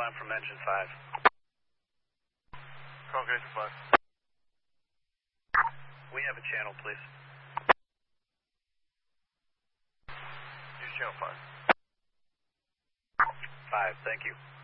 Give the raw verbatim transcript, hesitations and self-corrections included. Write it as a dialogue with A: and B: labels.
A: climb from engine five.
B: Call engine five.
A: We have a channel, please.
B: Use channel five.
A: Five, thank you.